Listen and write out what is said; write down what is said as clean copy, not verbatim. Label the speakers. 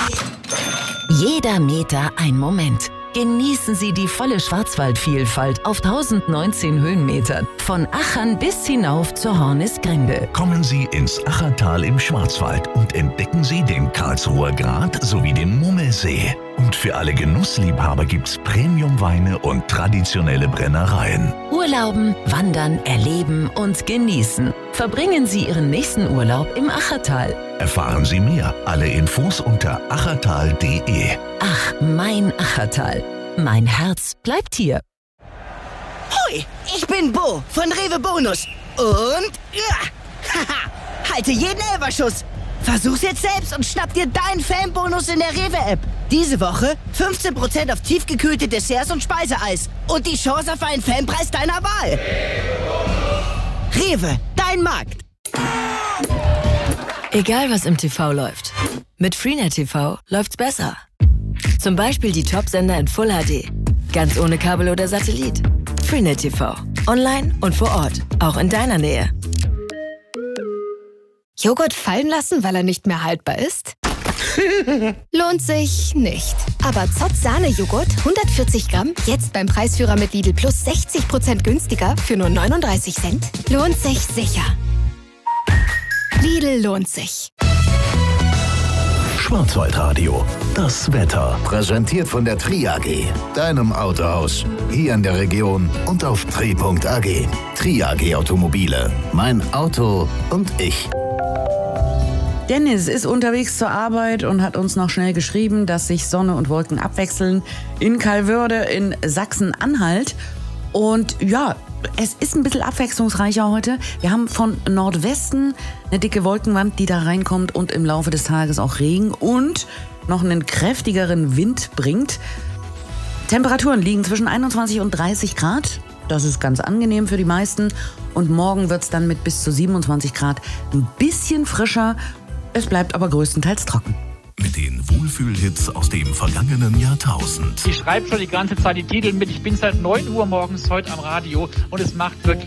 Speaker 1: Jeder Meter ein Moment. Genießen Sie die volle Schwarzwaldvielfalt auf 1019 Höhenmetern. Von Achern bis hinauf zur Hornisgrinde.
Speaker 2: Kommen Sie ins Achertal im Schwarzwald und entdecken Sie den Karlsruher Grat sowie den Mummelsee. Und für alle Genussliebhaber gibt's Premiumweine und traditionelle Brennereien.
Speaker 1: Urlauben, wandern, erleben und genießen. Verbringen Sie Ihren nächsten Urlaub im Achertal.
Speaker 2: Erfahren Sie mehr. Alle Infos unter achertal.de.
Speaker 1: Ach, mein Achertal. Mein Herz bleibt hier.
Speaker 3: Hoi, ich bin Bo von Rewe Bonus. Und halte jeden Elferschuss. Versuch's jetzt selbst und schnapp dir deinen Fanbonus in der Rewe-App. Diese Woche 15% auf tiefgekühlte Desserts und Speiseeis. Und die Chance auf einen Fanpreis deiner Wahl. Rewe, dein Markt.
Speaker 4: Egal was im TV läuft, mit Freenet TV läuft's besser. Zum Beispiel die Top-Sender in Full HD. Ganz ohne Kabel oder Satellit. Freenet TV. Online und vor Ort. Auch in deiner Nähe.
Speaker 5: Joghurt fallen lassen, weil er nicht mehr haltbar ist? Lohnt sich nicht. Aber Zott Sahne-Joghurt, 140 Gramm, jetzt beim Preisführer mit Lidl Plus 60% günstiger für nur 39 Cent. Lohnt sich sicher. Lidl lohnt sich.
Speaker 2: Schwarzwaldradio. Das Wetter.
Speaker 6: Präsentiert von der Tri AG, deinem Autohaus. Hier in der Region und auf tri.ag. Tri AG Automobile. Mein Auto und ich.
Speaker 7: Dennis ist unterwegs zur Arbeit und hat uns noch schnell geschrieben, dass sich Sonne und Wolken abwechseln in Calvörde in Sachsen-Anhalt. Und ja, es ist ein bisschen abwechslungsreicher heute. Wir haben von Nordwesten eine dicke Wolkenwand, die da reinkommt und im Laufe des Tages auch Regen und noch einen kräftigeren Wind bringt. Temperaturen liegen zwischen 21 und 30 Grad. Das ist ganz angenehm für die meisten. Und morgen wird es dann mit bis zu 27 Grad ein bisschen frischer. Es bleibt aber größtenteils trocken.
Speaker 2: Mit den Wohlfühlhits aus dem vergangenen Jahrtausend.
Speaker 8: Ich schreibe schon die ganze Zeit die Titel mit. Ich bin seit 9 Uhr morgens heute am Radio und es macht wirklich